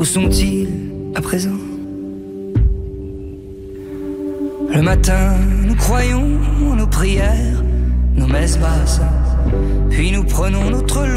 Où sont-ils à présent? Le matin, nous croyons nos prières, nos messes basses, puis nous prenons notre lot.